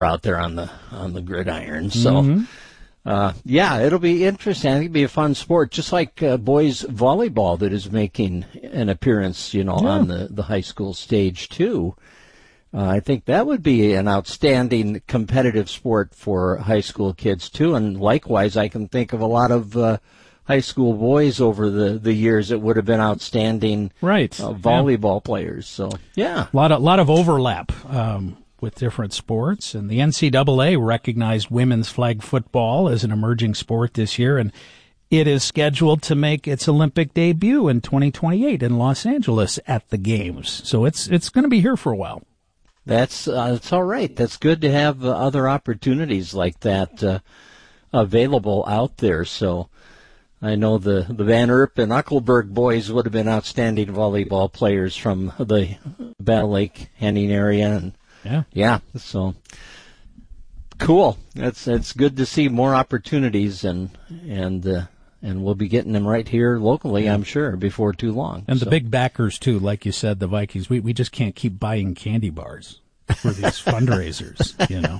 out there on the gridiron. So, it'll be interesting. I think it'll be a fun sport, just like boys volleyball that is making an appearance, on the high school stage too. I think that would be an outstanding competitive sport for high school kids too. And likewise, I can think of a lot of high school boys over the years that would have been outstanding volleyball players. So, yeah. A lot of overlap with different sports. And the NCAA recognized women's flag football as an emerging sport this year, and it is scheduled to make its Olympic debut in 2028 in Los Angeles at the Games. So it's going to be here for a while. That's all right. That's good to have other opportunities like that available out there. So I know the Van Erp and Uckelberg boys would have been outstanding volleyball players from the Battle Lake, Henning area, and so cool. It's good to see more opportunities, and we'll be getting them right here locally, I'm sure, before too long. And the big backers too, like you said, the Vikings. We just can't keep buying candy bars for these fundraisers,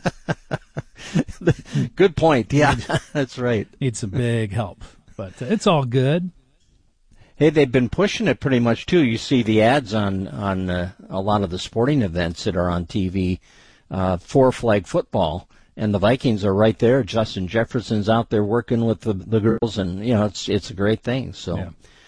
Good point. Yeah, that's right. Need some big help. But it's all good. Hey, they've been pushing it pretty much, too. You see the ads on a lot of the sporting events that are on TV for flag football, and the Vikings are right there. Justin Jefferson's out there working with the girls, and, it's a great thing. So,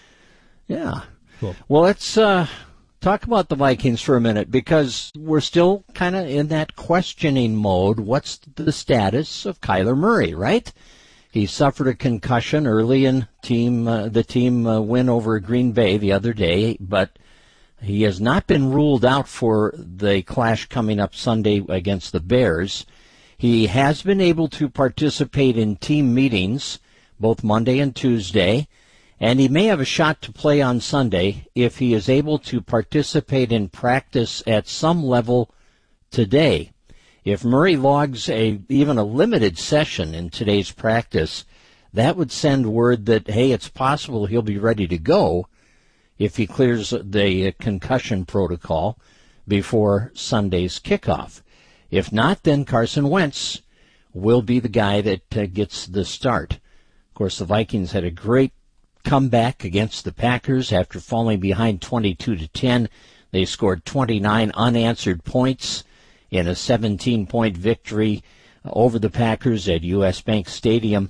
yeah. Cool. Well, let's talk about the Vikings for a minute, because we're still kind of in that questioning mode. What's the status of Kyler Murray, right? He suffered a concussion early in the team win over Green Bay the other day, but he has not been ruled out for the clash coming up Sunday against the Bears. He has been able to participate in team meetings both Monday and Tuesday, and he may have a shot to play on Sunday if he is able to participate in practice at some level today. If Murray logs even a limited session in today's practice, that would send word that, hey, it's possible he'll be ready to go if he clears the concussion protocol before Sunday's kickoff. If not, then Carson Wentz will be the guy that gets the start. Of course, the Vikings had a great comeback against the Packers after falling behind 22-10. They scored 29 unanswered points in a 17-point victory over the Packers at U.S. Bank Stadium.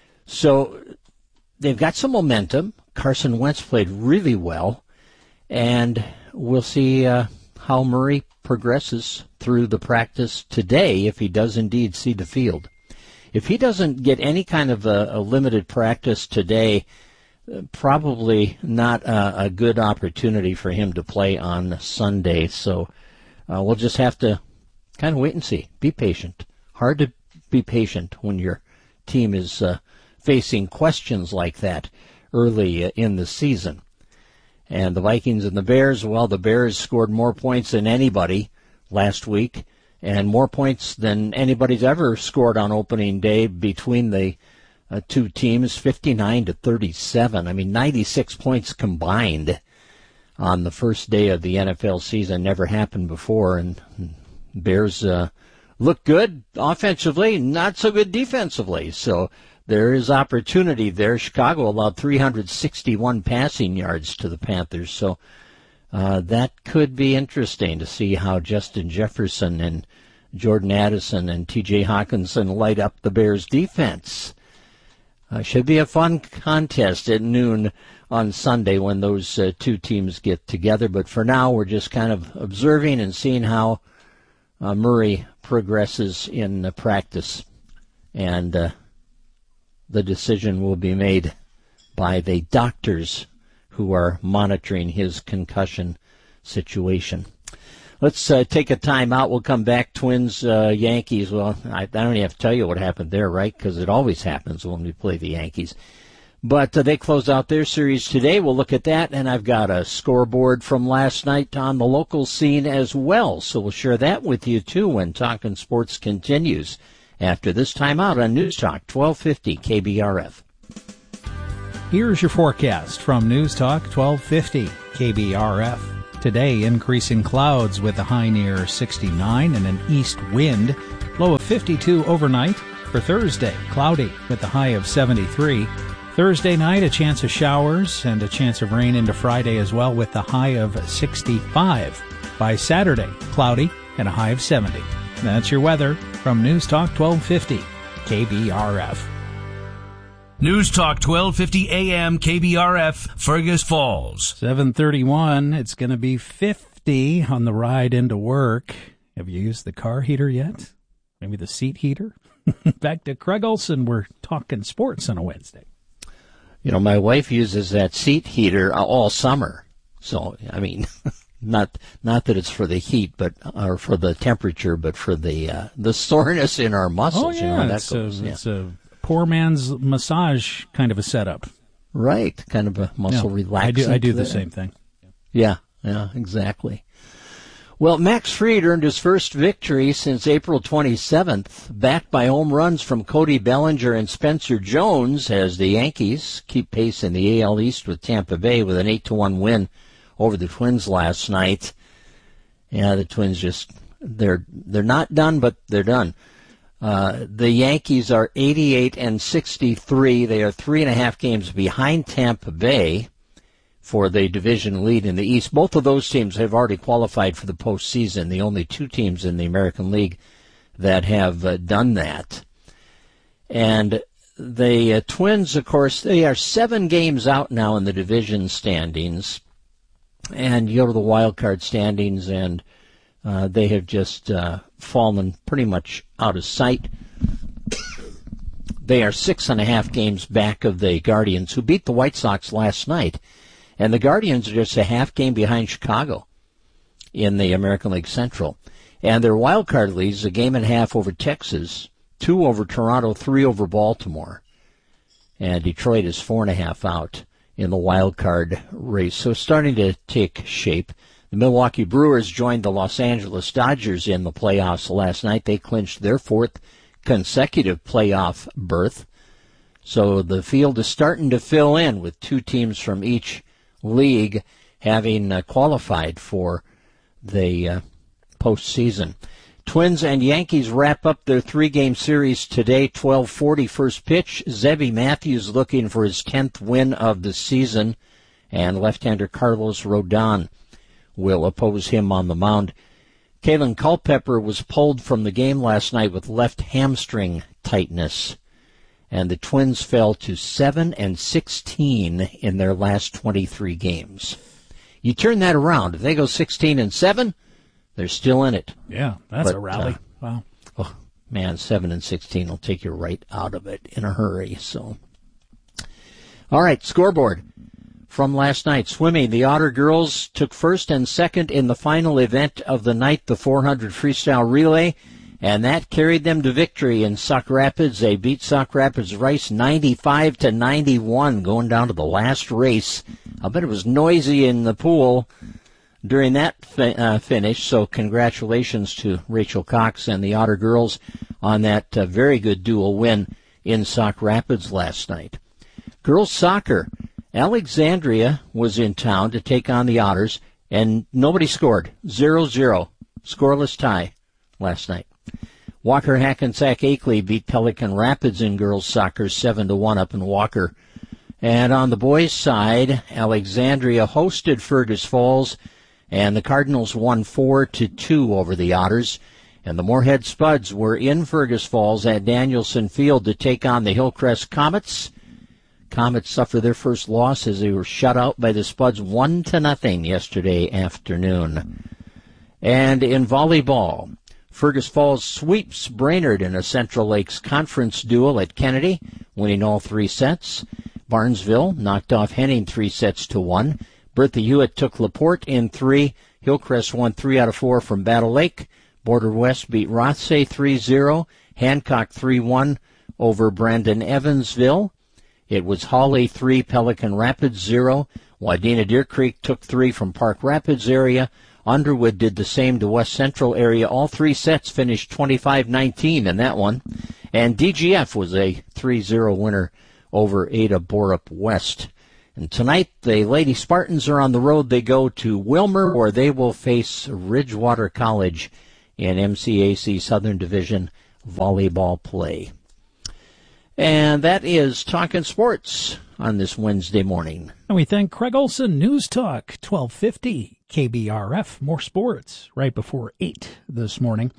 So they've got some momentum. Carson Wentz played really well, and we'll see how Murray progresses through the practice today if he does indeed see the field. If he doesn't get any kind of a limited practice today, probably not a good opportunity for him to play on Sunday. So we'll just have to kind of wait and see. Be patient. Hard to be patient when your team is facing questions like that early in the season. And the Vikings and the Bears, well, the Bears scored more points than anybody last week, and more points than anybody's ever scored on opening day between the two teams, 59-37. I mean, 96 points combined on the first day of the NFL season. Never happened before, and Bears look good offensively, not so good defensively. So there is opportunity there. Chicago allowed 361 passing yards to the Panthers. So that could be interesting to see how Justin Jefferson and Jordan Addison and T.J. Hawkinson light up the Bears' defense. Should be a fun contest at noon on Sunday when those two teams get together. But for now, we're just kind of observing and seeing how Murray progresses in practice, and the decision will be made by the doctors who are monitoring his concussion situation. Let's take a time out. We'll come back. Twins, Yankees. Well, I don't even have to tell you what happened there, right? Because it always happens when we play the Yankees. But they close out their series today. We'll look at that, and I've got a scoreboard from last night on the local scene as well. So we'll share that with you, too, when Talkin' Sports continues after this time out on News Talk 1250 KBRF. Here's your forecast from News Talk 1250 KBRF. Today, increasing clouds with a high near 69 and an east wind. Low of 52 overnight. For Thursday, cloudy with the high of 73. Thursday night, a chance of showers and a chance of rain into Friday as well with the high of 65. By Saturday, cloudy and a high of 70. That's your weather from News Talk 1250 KBRF. News Talk 1250 AM KBRF, Fergus Falls. 7:31. It's going to be 50 on the ride into work. Have you used the car heater yet? Maybe the seat heater? Back to Craig Olson. We're talking sports on a Wednesday. You know, my wife uses that seat heater all summer. So, I mean, not that it's for the heat, but or for the temperature, but for the soreness in our muscles. Oh, yeah. You know, that goes, it's a poor man's massage kind of a setup. Right. Kind of a muscle relaxant. I do the same thing. Yeah, exactly. Well, Max Fried earned his first victory since April 27th, backed by home runs from Cody Bellinger and Spencer Jones, as the Yankees keep pace in the AL East with Tampa Bay with an 8-1 win over the Twins last night. Yeah, the Twins they're not done, but they're done. The Yankees are 88-63. They are 3.5 games behind Tampa Bay for the division lead in the East. Both of those teams have already qualified for the postseason, the only two teams in the American League that have done that. And the Twins, of course, they are 7 games out now in the division standings. And you go to the wild card standings, and they have just fallen pretty much out of sight. They are 6.5 games back of the Guardians, who beat the White Sox last night. And the Guardians are just a half game behind Chicago in the American League Central. And their wild card leads a game and a half over Texas, 2 over Toronto, 3 over Baltimore. And Detroit is 4.5 out in the wild card race. So starting to take shape. The Milwaukee Brewers joined the Los Angeles Dodgers in the playoffs last night. They clinched their 4th consecutive playoff berth. So the field is starting to fill in with 2 teams from each league having qualified for the postseason. Twins and Yankees wrap up their 3-game series today, 12:40 first pitch. Zebby Matthews looking for his 10th win of the season, and left-hander Carlos Rodon will oppose him on the mound. Kalen Culpepper was pulled from the game last night with left hamstring tightness, and the Twins fell to 7-16 in their last 23 games. You turn that around. If they go 16-7, they're still in it. Yeah, that's a rally. Wow. Oh, man, 7-16 will take you right out of it in a hurry. So, all right, scoreboard from last night. Swimming, the Otter girls took first and second in the final event of the night, the 400 freestyle relay. And that carried them to victory in Sauk Rapids. They beat Sauk Rapids Rice 95-91, going down to the last race. I'll bet it was noisy in the pool during that finish. So congratulations to Rachel Cox and the Otter girls on that very good dual win in Sauk Rapids last night. Girls soccer, Alexandria was in town to take on the Otters, and nobody scored. 0-0, scoreless tie last night. Walker Hackensack Akeley beat Pelican Rapids in girls soccer 7-1 up in Walker. And on the boys' side, Alexandria hosted Fergus Falls, and the Cardinals won 4-2 over the Otters. And the Moorhead Spuds were in Fergus Falls at Danielson Field to take on the Hillcrest Comets. Comets suffered their first loss as they were shut out by the Spuds 1-0 yesterday afternoon. And in volleyball, Fergus Falls sweeps Brainerd in a Central Lakes Conference duel at Kennedy, winning all 3 sets. Barnesville knocked off Henning 3-1. Bertha Hewitt took LaPorte in 3. Hillcrest won 3 out of 4 from Battle Lake. Border West beat Rothsay 3-0. Hancock 3-1 over Brandon Evansville. It was Hawley 3, Pelican Rapids 0. Wadena Deer Creek took 3 from Park Rapids area. Underwood did the same to West Central area. All 3 sets finished 25-19 in that one. And DGF was a 3-0 winner over Ada Borup West. And tonight, the Lady Spartans are on the road. They go to Wilmer, where they will face Ridgewater College in MCAC Southern Division volleyball play. And that is Talkin' Sports on this Wednesday morning. And we thank Craig Olson, News Talk, 1250 KBRF. More sports right before 8 this morning.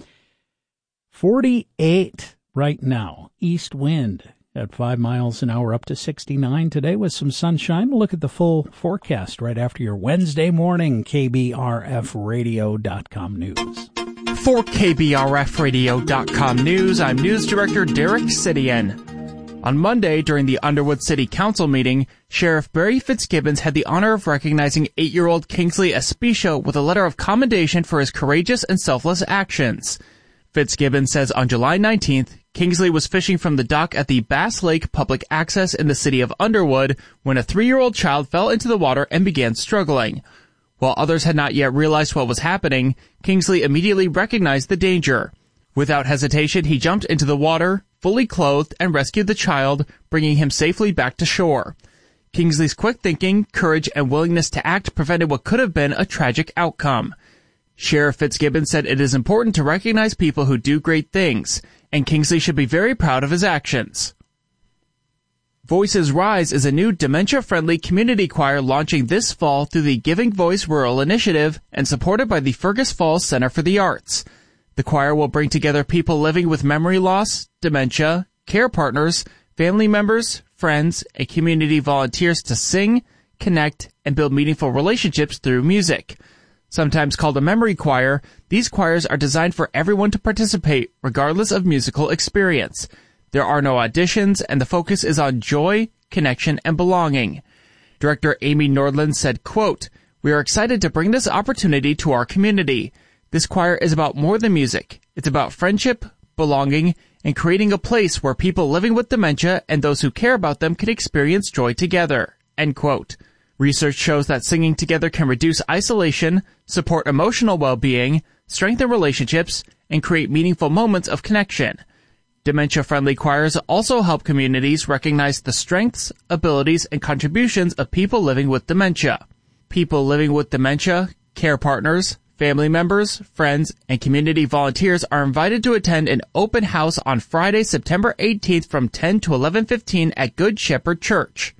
48 right now. East wind at 5 miles an hour, up to 69 today with some sunshine. We'll look at the full forecast right after your Wednesday morning KBRFradio.com news. For KBRFradio.com news, I'm News Director Derek Sidian. On Monday, during the Underwood City Council meeting, Sheriff Barry Fitzgibbons had the honor of recognizing 8-year-old Kingsley Espicia with a letter of commendation for his courageous and selfless actions. Fitzgibbons says on July 19th, Kingsley was fishing from the dock at the Bass Lake Public Access in the city of Underwood when a 3-year-old child fell into the water and began struggling. While others had not yet realized what was happening, Kingsley immediately recognized the danger. Without hesitation, he jumped into the water, fully clothed, and rescued the child, bringing him safely back to shore. Kingsley's quick thinking, courage, and willingness to act prevented what could have been a tragic outcome. Sheriff Fitzgibbons said it is important to recognize people who do great things, and Kingsley should be very proud of his actions. Voices Rise is a new dementia-friendly community choir launching this fall through the Giving Voice Rural Initiative and supported by the Fergus Falls Center for the Arts. The choir will bring together people living with memory loss, dementia, care partners, family members, friends, and community volunteers to sing, connect, and build meaningful relationships through music. Sometimes called a memory choir, these choirs are designed for everyone to participate, regardless of musical experience. There are no auditions, and the focus is on joy, connection, and belonging. Director Amy Nordland said, quote, "We are excited to bring this opportunity to our community. This choir is about more than music. It's about friendship, belonging, and creating a place where people living with dementia and those who care about them can experience joy together." End quote. Research shows that singing together can reduce isolation, support emotional well-being, strengthen relationships, and create meaningful moments of connection. Dementia-friendly choirs also help communities recognize the strengths, abilities, and contributions of people living with dementia. People living with dementia, care partners, family members, friends, and community volunteers are invited to attend an open house on Friday, September 18th from 10 to 11:15 at Good Shepherd Church.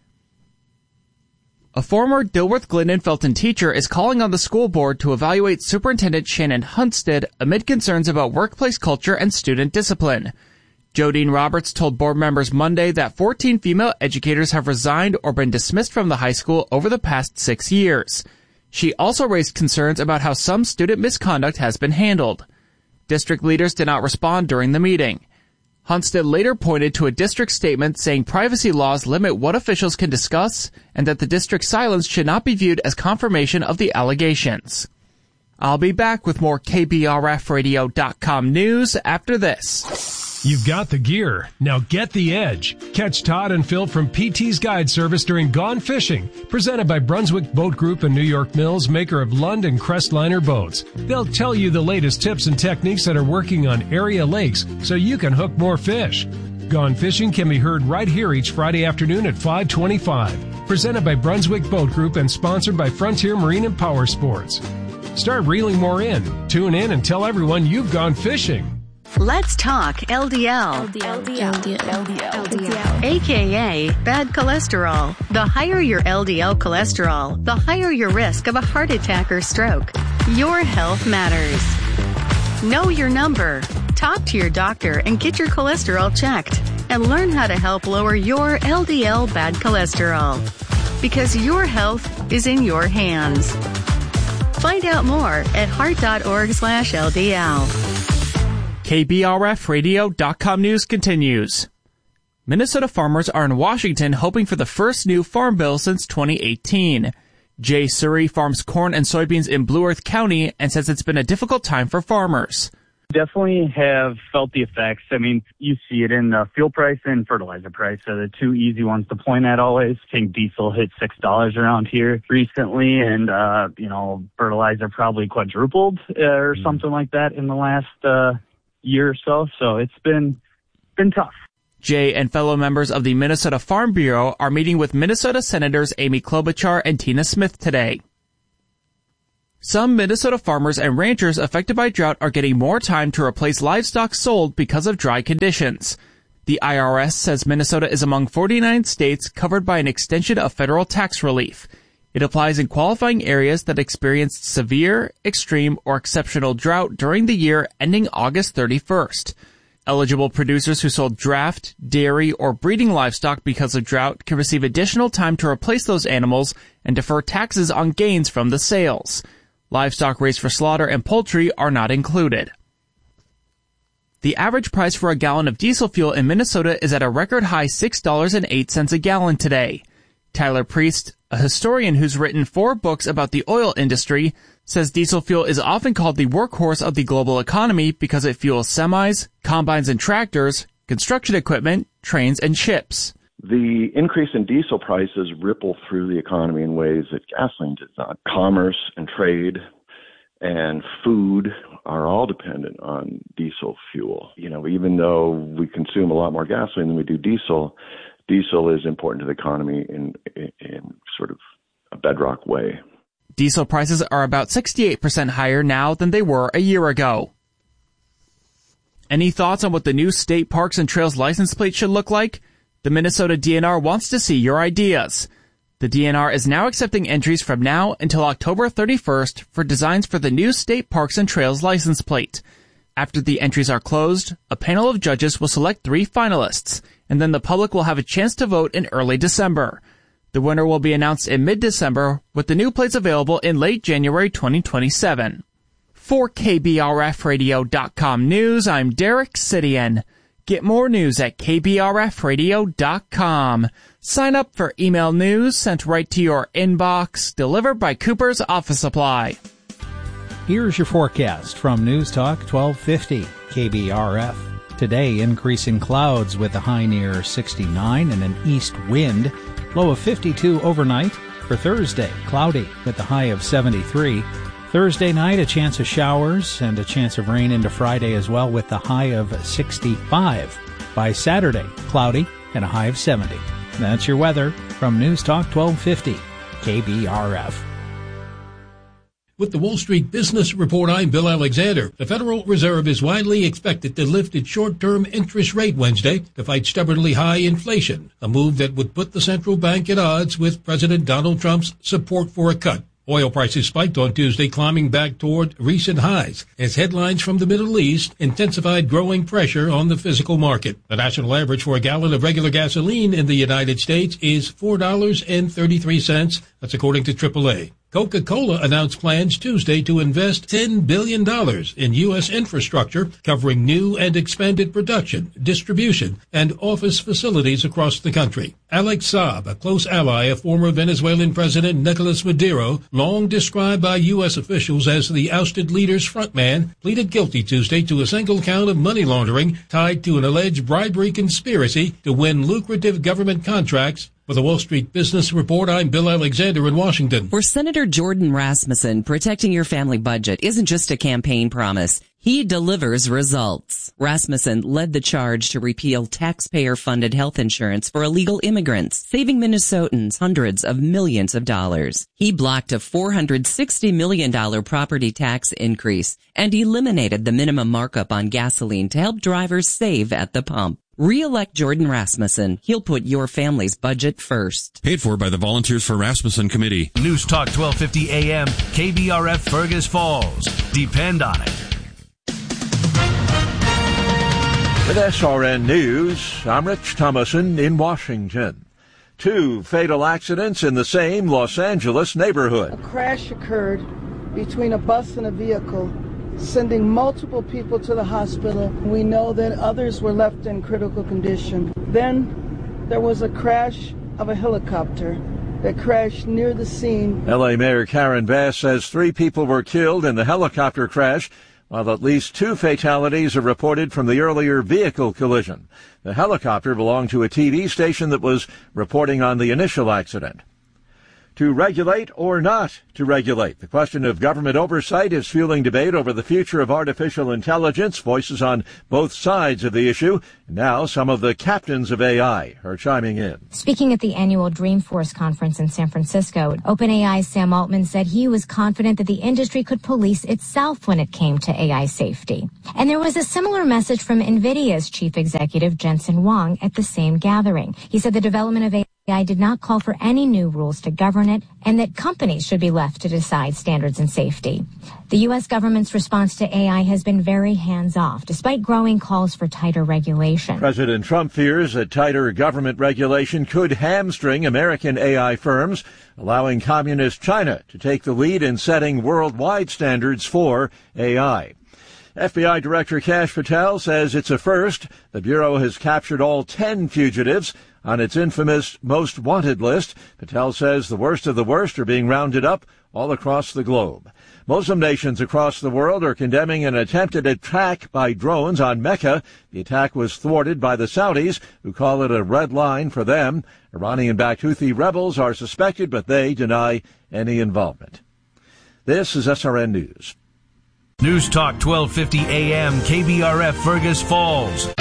A former Dilworth Glidden Felton teacher is calling on the school board to evaluate Superintendent Shannon Hunstead amid concerns about workplace culture and student discipline. Jodine Roberts told board members Monday that 14 female educators have resigned or been dismissed from the high school over the past 6 years. She also raised concerns about how some student misconduct has been handled. District leaders did not respond during the meeting. Hunstead later pointed to a district statement saying privacy laws limit what officials can discuss and that the district's silence should not be viewed as confirmation of the allegations. I'll be back with more KBRFradio.com news after this. You've got the gear. Now get the edge. Catch Todd and Phil from PT's Guide Service during Gone Fishing, presented by Brunswick Boat Group and New York Mills, maker of Lund and Crestliner boats. They'll tell you the latest tips and techniques that are working on area lakes so you can hook more fish. Gone Fishing can be heard right here each Friday afternoon at 5:25. Presented by Brunswick Boat Group and sponsored by Frontier Marine and Power Sports. Start reeling more in. Tune in and tell everyone you've gone fishing. Let's talk LDL. AKA bad cholesterol. The higher your LDL cholesterol, the higher your risk of a heart attack or stroke. Your health matters. Know your number. Talk to your doctor and get your cholesterol checked. And learn how to help lower your LDL bad cholesterol. Because your health is in your hands. Find out more at heart.org/LDL. KBRFradio.com news continues. Minnesota farmers are in Washington hoping for the first new farm bill since 2018. Jay Surrey farms corn and soybeans in Blue Earth County and says it's been a difficult time for farmers. Definitely have felt the effects. I mean, you see it in the fuel price and fertilizer price. So the two easy ones to point at always. I think diesel hit $6 around here recently, and, fertilizer probably quadrupled or something like that in the last year or so. So it's been tough. Jay and fellow members of the Minnesota Farm Bureau are meeting with Minnesota Senators Amy Klobuchar and Tina Smith today. Some Minnesota farmers and ranchers affected by drought are getting more time to replace livestock sold because of dry conditions. The IRS says Minnesota is among 49 states covered by an extension of federal tax relief. It applies in qualifying areas that experienced severe, extreme, or exceptional drought during the year ending August 31st. Eligible producers who sold draft, dairy, or breeding livestock because of drought can receive additional time to replace those animals and defer taxes on gains from the sales. Livestock raised for slaughter and poultry are not included. The average price for a gallon of diesel fuel in Minnesota is at a record high $6.08 a gallon today. Tyler Priest, a historian who's written 4 books about the oil industry, says diesel fuel is often called the workhorse of the global economy because it fuels semis, combines and tractors, construction equipment, trains, and ships. The increase in diesel prices ripple through the economy in ways that gasoline does not. Commerce and trade and food are all dependent on diesel fuel. Even though we consume a lot more gasoline than we do diesel, diesel is important to the economy in sort of a bedrock way. Diesel prices are about 68% higher now than they were a year ago. Any thoughts on what the new state parks and trails license plate should look like? The Minnesota DNR wants to see your ideas. The DNR is now accepting entries from now until October 31st for designs for the new state parks and trails license plate. After the entries are closed, a panel of judges will select 3 finalists, and then the public will have a chance to vote in early December. The winner will be announced in mid-December, with the new plates available in late January 2027. For KBRFradio.com News, I'm Derek Sidian. Get more news at KBRFradio.com. Sign up for email news sent right to your inbox, delivered by Cooper's Office Supply. Here's your forecast from News Talk 1250 KBRF. Today, increasing clouds with a high near 69 and an east wind. Low of 52 overnight. For Thursday, cloudy with a high of 73. Thursday night, a chance of showers and a chance of rain into Friday as well with a high of 65. By Saturday, cloudy and a high of 70. That's your weather from News Talk 1250 KBRF. With the Wall Street Business Report, I'm Bill Alexander. The Federal Reserve is widely expected to lift its short-term interest rate Wednesday to fight stubbornly high inflation, a move that would put the central bank at odds with President Donald Trump's support for a cut. Oil prices spiked on Tuesday, climbing back toward recent highs as headlines from the Middle East intensified growing pressure on the physical market. The national average for a gallon of regular gasoline in the United States is $4.33. That's according to AAA. Coca-Cola announced plans Tuesday to invest $10 billion in U.S. infrastructure covering new and expanded production, distribution, and office facilities across the country. Alex Saab, a close ally of former Venezuelan President Nicolas Maduro, long described by U.S. officials as the ousted leader's frontman, pleaded guilty Tuesday to a single count of money laundering tied to an alleged bribery conspiracy to win lucrative government contracts. For the Wall Street Business Report, I'm Bill Alexander in Washington. For Senator Jordan Rasmussen, protecting your family budget isn't just a campaign promise. He delivers results. Rasmussen led the charge to repeal taxpayer-funded health insurance for illegal immigrants, saving Minnesotans hundreds of millions of dollars. He blocked a $460 million property tax increase and eliminated the minimum markup on gasoline to help drivers save at the pump. Re-elect Jordan Rasmussen. He'll put your family's budget first. Paid for by the Volunteers for Rasmussen Committee. News Talk 1250 AM, KBRF Fergus Falls. Depend on it. With SRN News, I'm Rich Thomason in Washington. 2 fatal accidents in the same Los Angeles neighborhood. A crash occurred between a bus and a vehicle, sending multiple people to the hospital. We know that others were left in critical condition. Then there was a crash of a helicopter that crashed near the scene. L.A. Mayor Karen Bass says 3 people were killed in the helicopter crash, while at least 2 fatalities are reported from the earlier vehicle collision. The helicopter belonged to a TV station that was reporting on the initial accident. To regulate or not to regulate? The question of government oversight is fueling debate over the future of artificial intelligence. Voices on both sides of the issue. Now some of the captains of AI are chiming in. Speaking at the annual Dreamforce conference in San Francisco, OpenAI's Sam Altman said he was confident that the industry could police itself when it came to AI safety. And there was a similar message from NVIDIA's chief executive Jensen Huang at the same gathering. He said the development of AI did not call for any new rules to govern it, and that companies should be left to decide standards and safety. The U.S. government's response to AI has been very hands-off, despite growing calls for tighter regulation. President Trump fears that tighter government regulation could hamstring American AI firms, allowing communist China to take the lead in setting worldwide standards for AI. FBI Director Kash Patel says it's a first. The Bureau has captured all 10 fugitives on its infamous most wanted list. Patel says the worst of the worst are being rounded up all across the globe. Muslim nations across the world are condemning an attempted attack by drones on Mecca. The attack was thwarted by the Saudis, who call it a red line for them. Iranian-backed Houthi rebels are suspected, but they deny any involvement. This is SRN News. News Talk 1250 AM, KBRF Fergus Falls.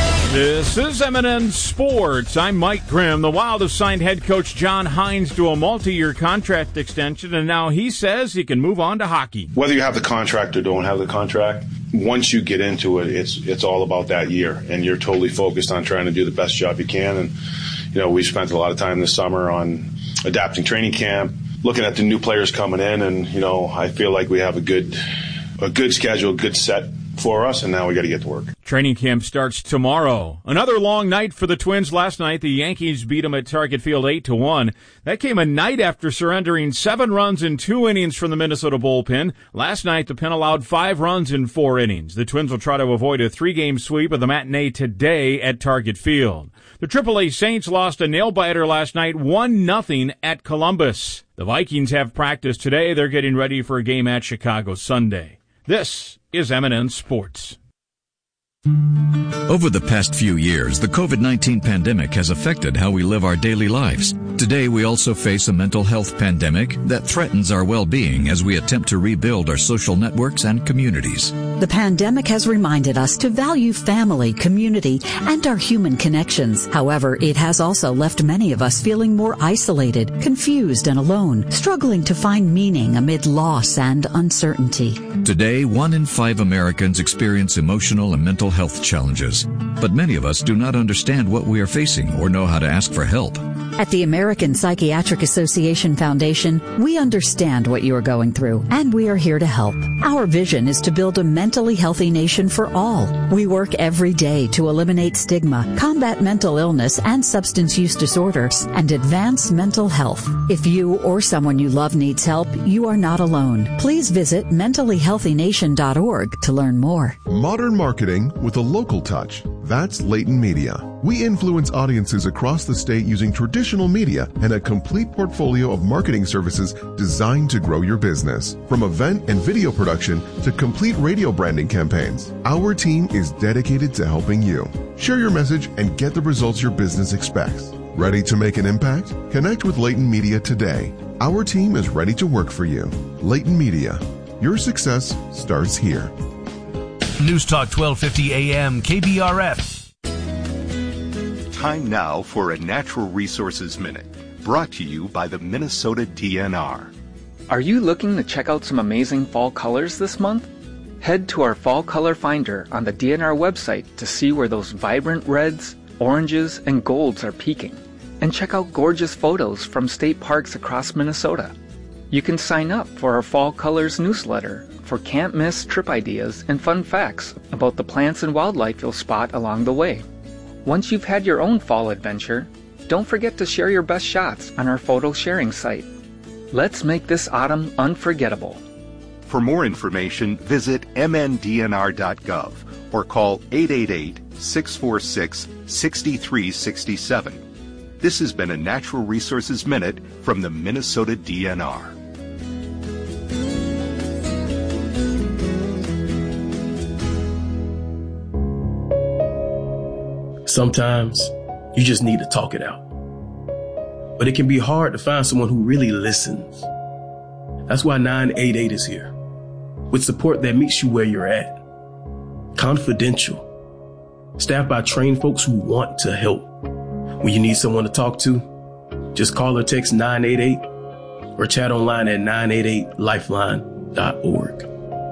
This is M&N Sports. I'm Mike Grimm. The Wild have signed head coach John Hines to a multi-year contract extension, and now he says he can move on to hockey. Whether you have the contract or don't have the contract, once you get into it, it's all about that year, and you're totally focused on trying to do the best job you can. And, you know, we spent a lot of time this summer on adapting training camp, looking at the new players coming in, and, you know, I feel like we have a good schedule, good set for us, and now we got to get to work. Training camp starts tomorrow. Another long night for the Twins. Last night, the Yankees beat them at Target Field 8-1. That came a night after surrendering 7 runs in 2 innings from the Minnesota bullpen. Last night, the pen allowed 5 runs in 4 innings. The Twins will try to avoid a 3-game sweep of the matinee today at Target Field. The AAA Saints lost a nail-biter last night, 1-0 at Columbus. The Vikings have practice today. They're getting ready for a game at Chicago Sunday. This is M&N Sports. Over the past few years, the COVID-19 pandemic has affected how we live our daily lives. Today, we also face a mental health pandemic that threatens our well-being as we attempt to rebuild our social networks and communities. The pandemic has reminded us to value family, community, and our human connections. However, it has also left many of us feeling more isolated, confused, and alone, struggling to find meaning amid loss and uncertainty. Today, 1 in 5 Americans experience emotional and mental health challenges, but many of us do not understand what we are facing or know how to ask for help. At the American Psychiatric Association Foundation, we understand what you are going through, and we are here to help. Our vision is to build a mentally healthy nation for all. We work every day to eliminate stigma, combat mental illness and substance use disorders, and advance mental health. If you or someone you love needs help, you are not alone. Please visit mentallyhealthynation.org to learn more. Modern marketing with a local touch. That's Leighton Media. We influence audiences across the state using traditional media and a complete portfolio of marketing services designed to grow your business. From event and video production to complete radio branding campaigns, our team is dedicated to helping you. Share your message and get the results your business expects. Ready to make an impact? Connect with Leighton Media today. Our team is ready to work for you. Leighton Media. Your success starts here. News Talk 1250 AM, KBRF. Time now for a Natural Resources Minute, brought to you by the Minnesota DNR. Are you looking to check out some amazing fall colors this month? Head to our Fall Color Finder on the DNR website to see where those vibrant reds, oranges, and golds are peaking, and check out gorgeous photos from state parks across Minnesota. You can sign up for our Fall Colors newsletter for can't-miss trip ideas and fun facts about the plants and wildlife you'll spot along the way. Once you've had your own fall adventure, don't forget to share your best shots on our photo sharing site. Let's make this autumn unforgettable. For more information, visit mndnr.gov or call 888-646-6367. This has been a Natural Resources Minute from the Minnesota DNR. Sometimes you just need to talk it out. but it can be hard to find someone who really listens. That's why 988 is here, with support that meets you where you're at. Confidential. Staffed by trained folks who want to help. When you need someone to talk to, just call or text 988 or chat online at 988lifeline.org.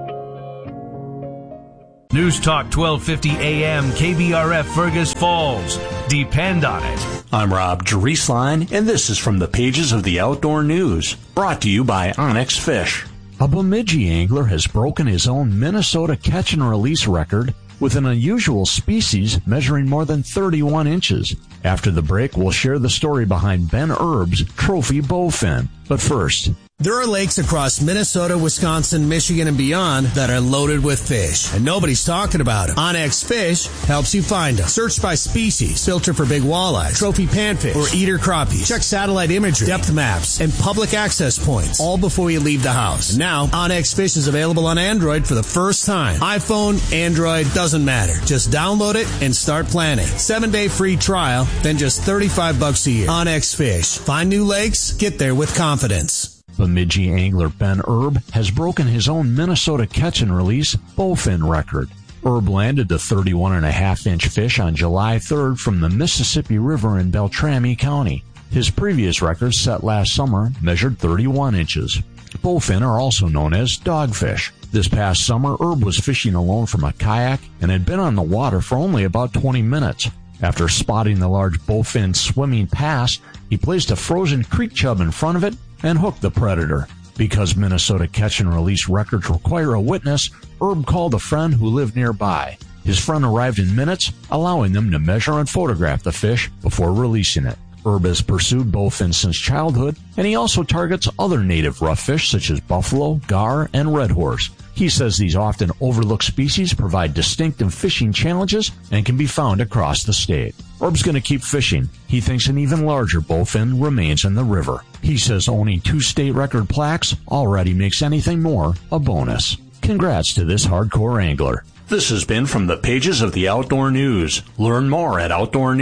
News Talk 1250 AM KBRF Fergus Falls. Depend on it. I'm Rob Drieslein, and this is from the pages of the Outdoor News, brought to you by Onyx Fish. A Bemidji angler has broken his own Minnesota catch and release record with an unusual species measuring more than 31 inches. After the break, we'll share the story behind Ben Erb's trophy bowfin. But first, there are lakes across Minnesota, Wisconsin, Michigan, and beyond that are loaded with fish, and nobody's talking about them. Onyx Fish helps you find them. Search by species, filter for big walleyes, trophy panfish, or eater crappies. Check satellite imagery, depth maps, and public access points, all before you leave the house. And now, Onyx Fish is available on Android for the first time. iPhone, Android, doesn't matter. Just download it and start planning. 7-day free trial, then just $35 a year. Onyx Fish. Find new lakes, get there with confidence. Bemidji angler Ben Erb has broken his own Minnesota catch and release bowfin record. Erb landed the 31.5-inch fish on July 3rd from the Mississippi River in Beltrami County. His previous record, set last summer, measured 31 inches. Bowfin are also known as dogfish. This past summer, Erb was fishing alone from a kayak and had been on the water for only about 20 minutes. After spotting the large bowfin swimming past, he placed a frozen creek chub in front of it and hooked the predator. Because Minnesota catch and release records require a witness, Erb called a friend who lived nearby. His friend arrived in minutes, allowing them to measure and photograph the fish before releasing it. Erb has pursued bowfin since childhood, and he also targets other native rough fish such as buffalo, gar, and red horse. He says these often overlooked species provide distinctive fishing challenges and can be found across the state. Erb's going to keep fishing. He thinks an even larger bowfin remains in the river. He says owning 2 state record plaques already makes anything more a bonus. Congrats to this hardcore angler. This has been from the pages of the Outdoor News. Learn more at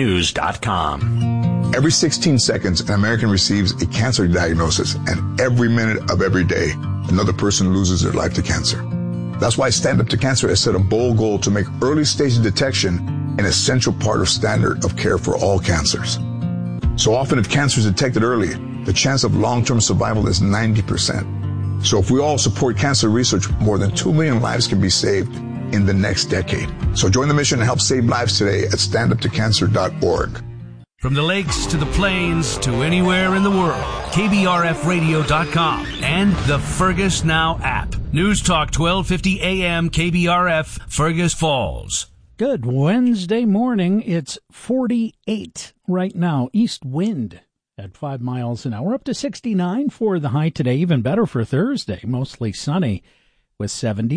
OutdoorNews.com. Every 16 seconds, an American receives a cancer diagnosis, and every minute of every day, another person loses their life to cancer. That's why Stand Up to Cancer has set a bold goal to make early stage detection an essential part of standard of care for all cancers. So often, if cancer is detected early, the chance of long-term survival is 90%. So if we all support cancer research, more than 2 million lives can be saved in the next decade. So join the mission and help save lives today at standuptocancer.org. From the lakes to the plains to anywhere in the world, KBRFradio.com and the Fergus Now app. News Talk 1250 AM KBRF, Fergus Falls. Good Wednesday morning. It's 48 right now. East wind at 5 miles an hour, up to 69 for the high today. Even better for Thursday, mostly sunny with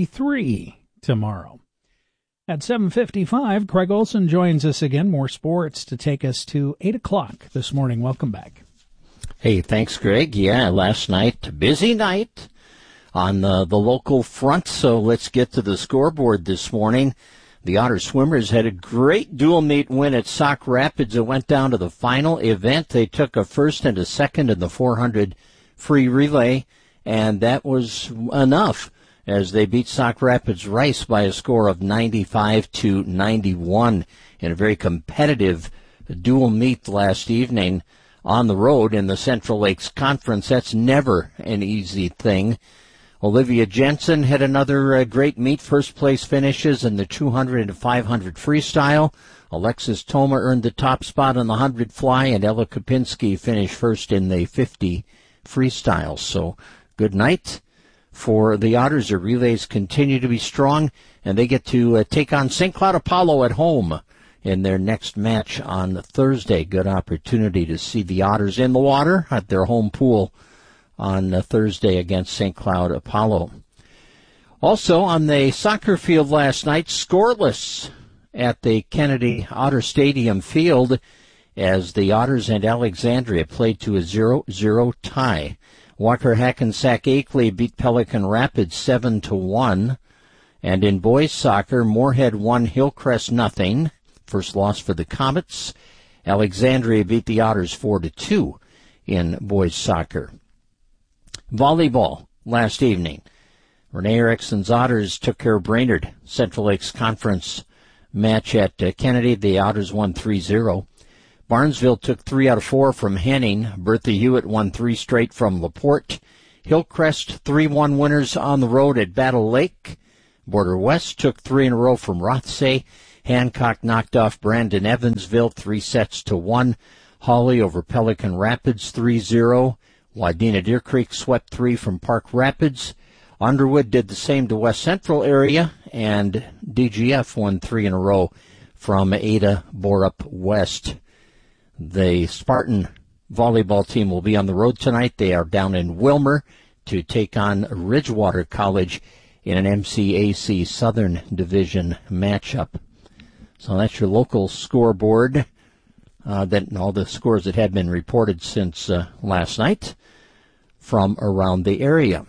73 tomorrow. At 7:55, Craig Olson joins us again. More sports to take us to 8 o'clock this morning. Welcome back. Hey, thanks, Greg. Yeah, last night, busy night on the local front, so let's get to the scoreboard this morning. The Otter Swimmers had a great dual meet win at Sauk Rapids. It went down to the final event. They took a first and a second in the 400 free relay, and that was enough as they beat Sauk Rapids Rice by a score of 95-91 in a very competitive dual meet last evening on the road in the Central Lakes Conference. That's never an easy thing. Olivia Jensen had another great meet, first place finishes in the 200 and 500 freestyle. Alexis Toma earned the top spot on the 100 fly, and Ella Kopinski finished first in the 50 freestyle. So good night for the Otters. The relays continue to be strong, and they get to take on St. Cloud Apollo at home in their next match on Thursday. Good opportunity to see the Otters in the water at their home pool on Thursday against St. Cloud Apollo. Also on the soccer field last night, scoreless at the Kennedy Otter Stadium field as the Otters and Alexandria played to a 0-0 tie. Walker Hackensack Akeley beat Pelican Rapids 7-1. And in boys soccer, Moorhead won Hillcrest 0. First loss for the Comets. Alexandria beat the Otters 4-2. in boys soccer. Volleyball last evening. Renee Ericsson's Otters took care of Brainerd. Central Lakes Conference match at Kennedy. The Otters won 3-0. Barnesville took 3 out of 4 from Henning. Bertha Hewitt won 3 straight from LaPorte. Hillcrest 3-1 winners on the road at Battle Lake. Border West took 3 in a row from Rothsay. Hancock knocked off Brandon Evansville 3-1. Hawley over Pelican Rapids 3-0. Wadena Deer Creek swept 3 from Park Rapids. Underwood did the same to West Central area, and DGF won 3 in a row from Ada Borup West. The Spartan volleyball team will be on the road tonight. They are down in Wilmer to take on Ridgewater College in an MCAC Southern Division matchup. So that's your local scoreboard. That all the scores that have been reported since last night from around the area.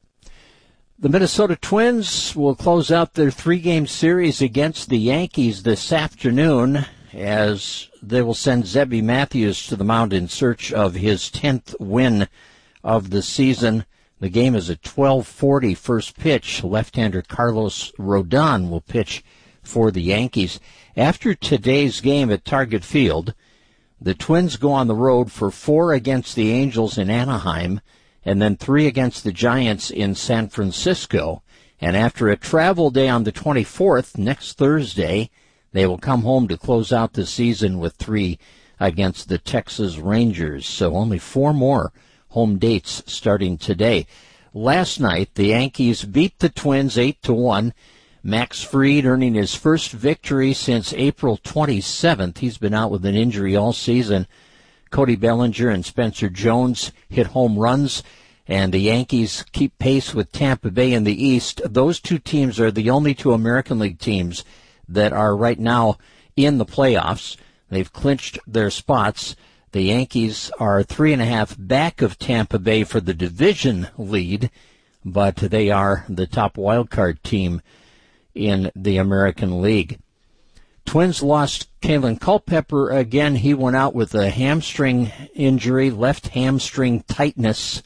The Minnesota Twins will close out their 3-game series against the Yankees this afternoon as they will send Zebby Matthews to the mound in search of his 10th win of the season. The game is at 12:40 first pitch. Left-hander Carlos Rodon will pitch for the Yankees. After today's game at Target Field, the Twins go on the road for 4 against the Angels in Anaheim and then 3 against the Giants in San Francisco. And after a travel day on the 24th, next Thursday, they will come home to close out the season with 3 against the Texas Rangers. So only 4 more home dates starting today. Last night, the Yankees beat the Twins 8-1. Max Fried earning his first victory since April 27th. He's been out with an injury all season. Cody Bellinger and Spencer Jones hit home runs, and the Yankees keep pace with Tampa Bay in the East. Those 2 teams are the only 2 American League teams that are right now in the playoffs. They've clinched their spots. The Yankees are 3.5 back of Tampa Bay for the division lead, but they are the top wildcard team in the American League. Twins lost Kalen Culpepper again. He went out with a hamstring injury, left hamstring tightness,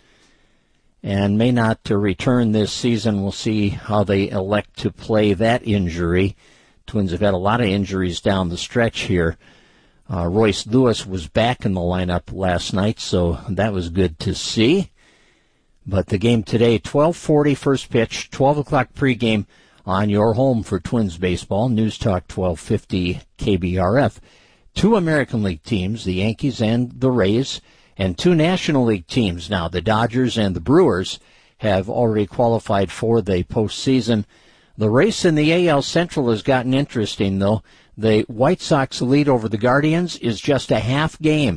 and may not return this season. We'll see how they elect to play that injury. Twins have had a lot of injuries down the stretch here. Royce Lewis was back in the lineup last night, so that was good to see. But the game today, 12:40 first pitch, 12 o'clock pregame on your home for Twins baseball, News Talk 1250 KBRF. 2 American League teams, the Yankees and the Rays, and 2 National League teams now, the Dodgers and the Brewers, have already qualified for the postseason. The race in the AL Central has gotten interesting, though. The White Sox lead over the Guardians is just a half game.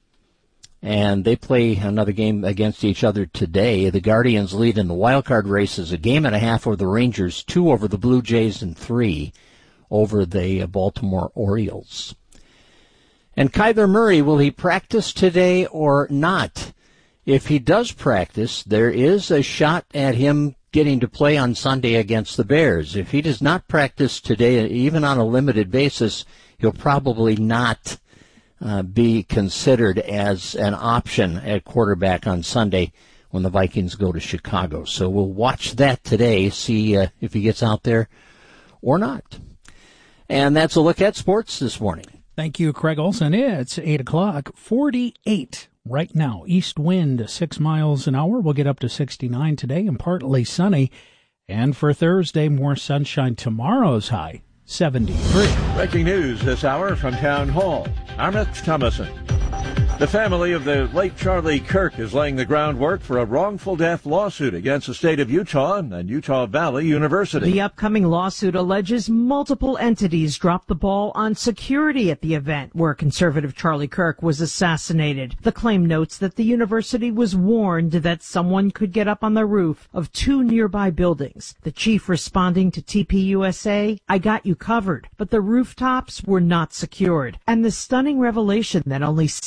And they play another game against each other today. The Guardians lead in the wild card race is a game and a half over the Rangers, 2 over the Blue Jays, and 3 over the Baltimore Orioles. And Kyler Murray, will he practice today or not? If he does practice, there is a shot at him getting to play on Sunday against the Bears. If he does not practice today, even on a limited basis, he'll probably not be considered as an option at quarterback on Sunday when the Vikings go to Chicago. So we'll watch that today, see if he gets out there or not. And that's a look at sports this morning. Thank you, Craig Olson. It's 8 o'clock, 48 right now. East wind, 6 miles an hour. We'll get up to 69 today and partly sunny. And for Thursday, more sunshine. Tomorrow's high, 73. Breaking news this hour from Town Hall. Armith Thomason. The family of the late Charlie Kirk is laying the groundwork for a wrongful death lawsuit against the state of Utah and Utah Valley University. The upcoming lawsuit alleges multiple entities dropped the ball on security at the event where conservative Charlie Kirk was assassinated. The claim notes that the university was warned that someone could get up on the roof of 2 nearby buildings. The chief responding to TPUSA, "I got you covered," but the rooftops were not secured. And the stunning revelation that only 6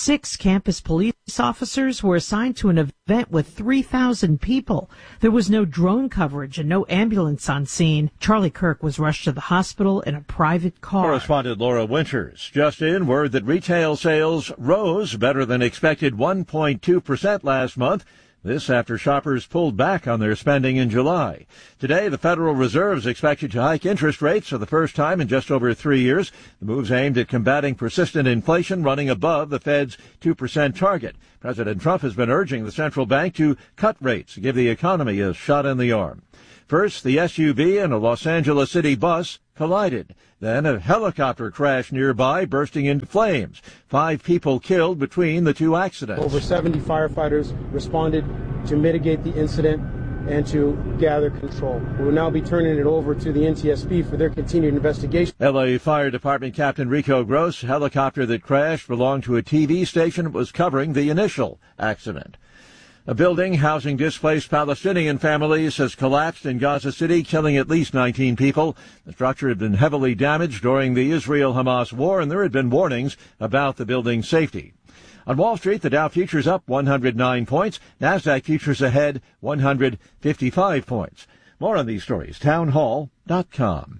campus police officers were assigned to an event with 3,000 people. There was no drone coverage and no ambulance on scene. Charlie Kirk was rushed to the hospital in a private car. Correspondent Laura Winters. Just in, word that retail sales rose better than expected 1.2% last month. This after shoppers pulled back on their spending in July. Today, the Federal Reserve is expected to hike interest rates for the first time in just over 3 years. The move's aimed at combating persistent inflation running above the Fed's 2% target. President Trump has been urging the central bank to cut rates to give the economy a shot in the arm. First, the SUV and a Los Angeles City bus collided. Then a helicopter crashed nearby, bursting into flames. 5 people killed between the two accidents. Over 70 firefighters responded to mitigate the incident and to gather control. We will now be turning it over to the NTSB for their continued investigation. L.A. Fire Department Captain Rico Gross, helicopter that crashed belonged to a TV station that was covering the initial accident. A building housing displaced Palestinian families has collapsed in Gaza City, killing at least 19 people. The structure had been heavily damaged during the Israel-Hamas war, and there had been warnings about the building's safety. On Wall Street, the Dow futures up 109 points. NASDAQ futures ahead 155 points. More on these stories, townhall.com.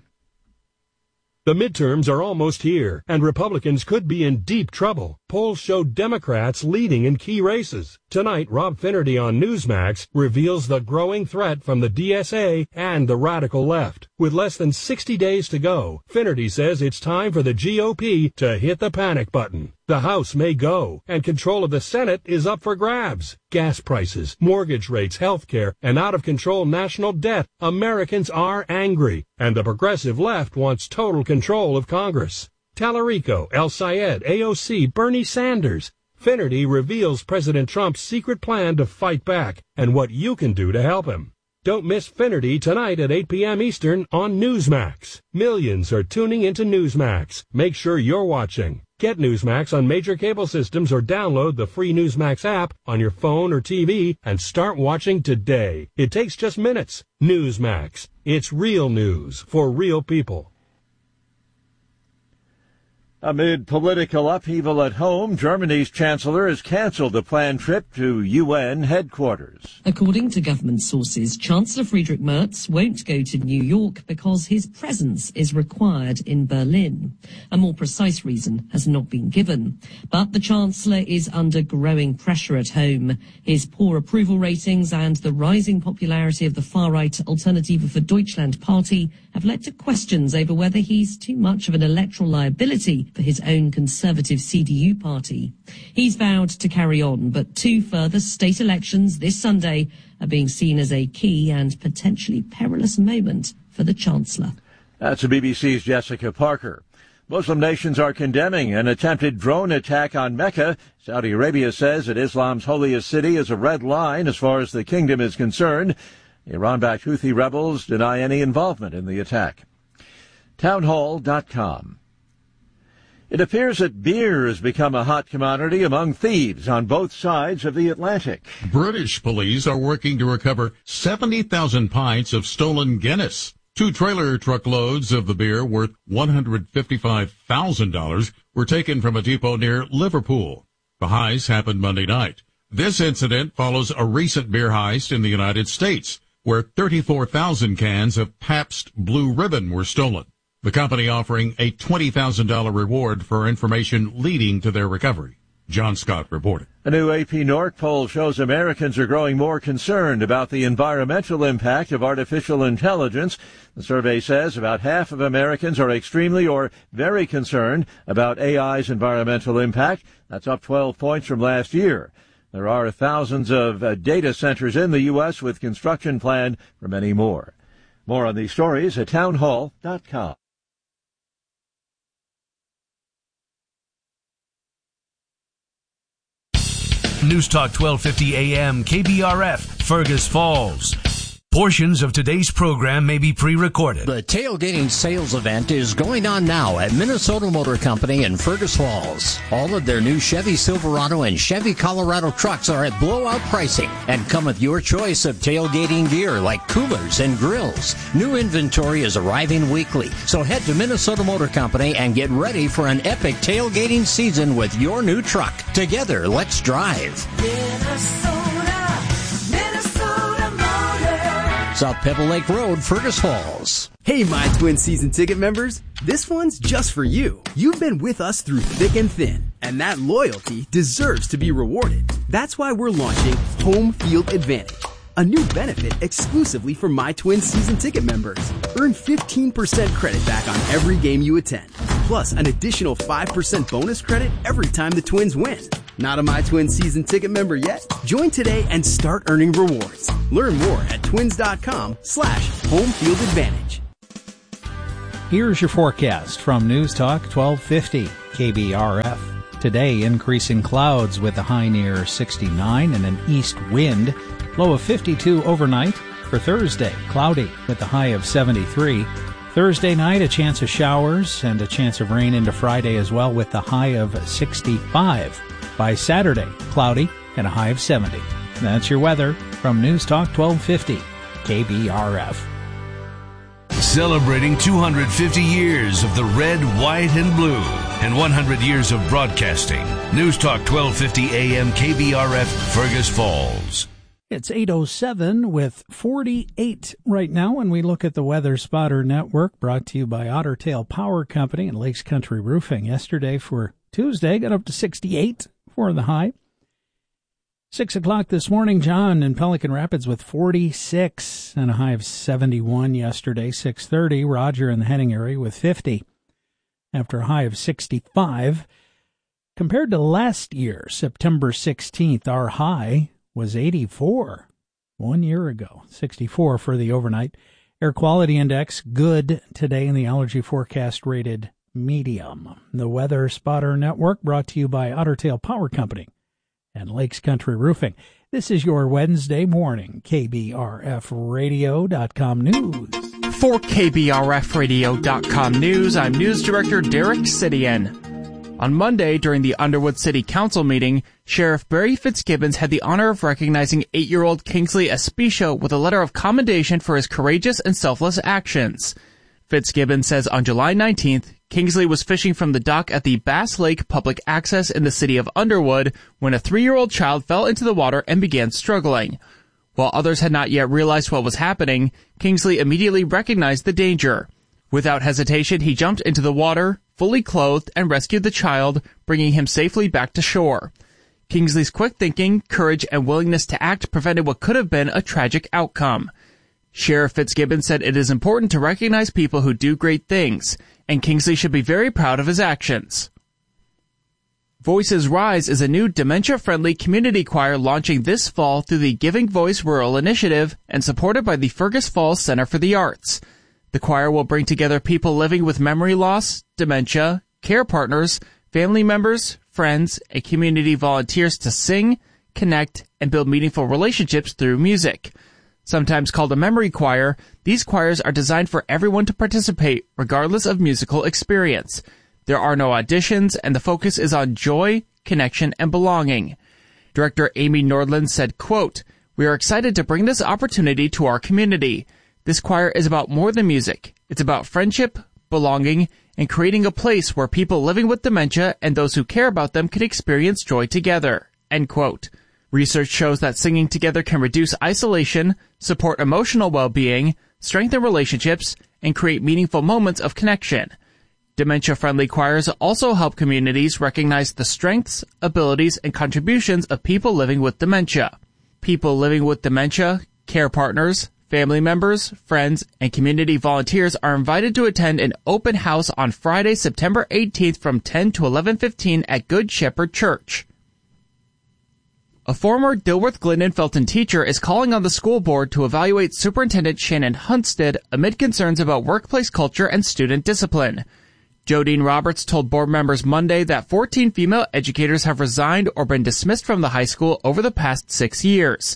The midterms are almost here, and Republicans could be in deep trouble. Polls show Democrats leading in key races. Tonight, Rob Finnerty on Newsmax reveals the growing threat from the DSA and the radical left. With less than 60 days to go, Finnerty says it's time for the GOP to hit the panic button. The House may go, and control of the Senate is up for grabs. Gas prices, mortgage rates, health care, and out-of-control national debt. Americans are angry, and the progressive left wants total control of Congress. Tallarico, El Sayed, AOC, Bernie Sanders. Finnerty reveals President Trump's secret plan to fight back and what you can do to help him. Don't miss Finnerty tonight at 8 p.m. Eastern on Newsmax. Millions are tuning into Newsmax. Make sure you're watching. Get Newsmax on major cable systems or download the free Newsmax app on your phone or TV and start watching today. It takes just minutes. Newsmax. It's real news for real people. Amid political upheaval at home, Germany's chancellor has canceled a planned trip to UN headquarters. According to government sources, Chancellor Friedrich Merz won't go to New York because his presence is required in Berlin. A more precise reason has not been given. But the chancellor is under growing pressure at home. His poor approval ratings and the rising popularity of the far-right Alternative for Deutschland party have led to questions over whether he's too much of an electoral liability for his own conservative CDU party. He's vowed to carry on, but 2 further state elections this Sunday are being seen as a key and potentially perilous moment for the Chancellor. That's the BBC's Jessica Parker. Muslim nations are condemning an attempted drone attack on Mecca. Saudi Arabia says that Islam's holiest city is a red line as far as the kingdom is concerned. The Iran-backed Houthi rebels deny any involvement in the attack. Townhall.com. It appears that beer has become a hot commodity among thieves on both sides of the Atlantic. British police are working to recover 70,000 pints of stolen Guinness. 2 trailer truckloads of the beer worth $155,000 were taken from a depot near Liverpool. The heist happened Monday night. This incident follows a recent beer heist in the United States, where 34,000 cans of Pabst Blue Ribbon were stolen. The company offering a $20,000 reward for information leading to their recovery. John Scott reported. A new AP North poll shows Americans are growing more concerned about the environmental impact of artificial intelligence. The survey says about half of Americans are extremely or very concerned about AI's environmental impact. That's up 12 points from last year. There are thousands of data centers in the U.S. with construction planned for many more. More on these stories at townhall.com. News Talk 1250 AM KBRF, Fergus Falls. Portions of today's program may be pre-recorded. The tailgating sales event is going on now at Minnesota Motor Company in Fergus Falls. All of their new Chevy Silverado and Chevy Colorado trucks are at blowout pricing and come with your choice of tailgating gear like coolers and grills. New inventory is arriving weekly, so head to Minnesota Motor Company and get ready for an epic tailgating season with your new truck. Together, let's drive. South Pebble Lake Road, Fergus Falls. Hey, My Twin season ticket members. This one's just for you. You've been with us through thick and thin, and that loyalty deserves to be rewarded. That's why we're launching Home Field Advantage, a new benefit exclusively for My Twin season ticket members. Earn 15% credit back on every game you attend, plus an additional 5% bonus credit every time the Twins win. Not a My Twin season ticket member yet? Join today and start earning rewards. Learn more at twins.com/homefieldadvantage. Here's your forecast from News Talk 1250 KBRF. Today, increasing clouds with a high near 69 and an east wind. Low of 52 overnight. For Thursday, cloudy with a high of 73. Thursday night, a chance of showers and a chance of rain into Friday as well with a high of 65. By Saturday, cloudy and a high of 70. That's your weather from News Talk 1250 KBRF. Celebrating 250 years of the red, white, and blue and 100 years of broadcasting. News Talk 1250 AM KBRF, Fergus Falls. It's 8:07 with 48 right now, and we look at the Weather Spotter Network, brought to you by Otter Tail Power Company and Lakes Country Roofing. Yesterday for Tuesday, got up to 68 for the high. 6 o'clock this morning, John in Pelican Rapids with 46 and a high of 71 yesterday. 6:30, Roger in the Henning area with 50 after a high of 65. Compared to last year, September 16th, our high was 84 1 year ago. 64 for the overnight. Air quality index, good today, in the allergy forecast rated medium. The Weather Spotter Network brought to you by Otter Tail Power Company and Lakes Country Roofing. This is your Wednesday morning KBRFradio.com news. For KBRFradio.com news, I'm News Director Derek Sidian. On Monday, during the Underwood City Council meeting, Sheriff Barry Fitzgibbons had the honor of recognizing 8-year-old Kingsley Espicio with a letter of commendation for his courageous and selfless actions. Fitzgibbons says on July 19th, Kingsley was fishing from the dock at the Bass Lake Public Access in the city of Underwood when a 3-year-old child fell into the water and began struggling. While others had not yet realized what was happening, Kingsley immediately recognized the danger. Without hesitation, he jumped into the water, fully clothed, and rescued the child, bringing him safely back to shore. Kingsley's quick thinking, courage, and willingness to act prevented what could have been a tragic outcome. Sheriff Fitzgibbons said it is important to recognize people who do great things, and Kingsley should be very proud of his actions. Voices Rise is a new dementia-friendly community choir launching this fall through the Giving Voice Rural Initiative and supported by the Fergus Falls Center for the Arts. The choir will bring together people living with memory loss, dementia, care partners, family members, friends, and community volunteers to sing, connect, and build meaningful relationships through music. Sometimes called a memory choir, these choirs are designed for everyone to participate, regardless of musical experience. There are no auditions, and the focus is on joy, connection, and belonging. Director Amy Nordland said, quote, "We are excited to bring this opportunity to our community. This choir is about more than music. It's about friendship, belonging, and creating a place where people living with dementia and those who care about them can experience joy together." End quote. Research shows that singing together can reduce isolation, support emotional well-being, strengthen relationships, and create meaningful moments of connection. Dementia-friendly choirs also help communities recognize the strengths, abilities, and contributions of people living with dementia. People living with dementia, care partners, family members, friends, and community volunteers are invited to attend an open house on Friday, September 18th from 10 to 11:15 at Good Shepherd Church. A former Dilworth Glidden Felton teacher is calling on the school board to evaluate Superintendent Shannon Hunstead amid concerns about workplace culture and student discipline. Jodine Roberts told board members Monday that 14 female educators have resigned or been dismissed from the high school over the past 6 years.